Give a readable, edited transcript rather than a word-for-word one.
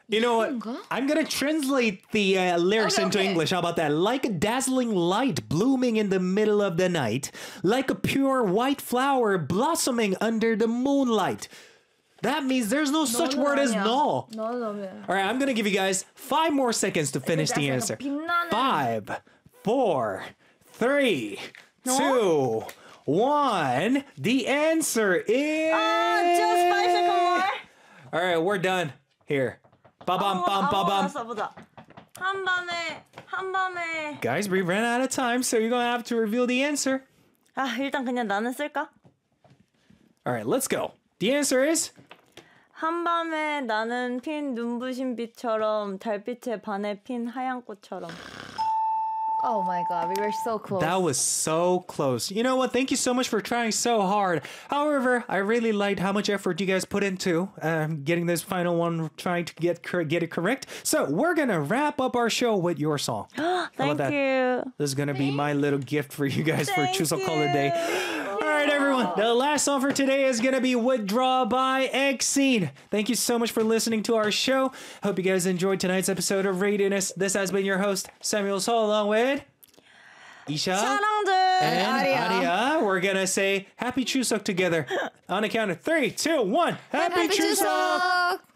You know what? 이건가? I'm gonna translate the lyrics Okay, into okay. English. How about that? Like a dazzling light blooming in the middle of the night, like a pure white flower blossoming under the moonlight. That means there's no such word as no. 너는 All right, I'm gonna give you guys 5 more seconds to finish the that's answer. like a 빛나는- 5, 4, 3, 2, 1. The answer is. Just 5 seconds more. All right, we're done. Here. Ba-bum, bum, ba-bum. 알았어, 보자. 한밤에. Guys, we ran out of time, so you're gonna have to reveal the answer. 아, 일단 그냥 나는 쓸까? All right, let's go. The answer is. 한밤에 나는 핀 눈부신 빛처럼 달빛에 반해 핀 하얀 꽃처럼. Oh my god, we were so close. That was so close. You know what? Thank you so much for trying so hard. However, I really liked how much effort you guys put into getting this final one, trying to get it correct. So we're gonna wrap up our show with your song. How Thank about that? you. This is gonna be my little gift for you guys for Thank Chuseok you. holiday. All right, everyone. The last song for today is gonna be "Withdraw" by Exene. Thank you so much for listening to our show. Hope you guys enjoyed tonight's episode of Radiantness. This has been your host Samuel So, along with Isha 사랑들. and Aria. We're gonna say Happy Chuseok together on the count of 3, 2, 1. Happy Chuseok! Chuseok!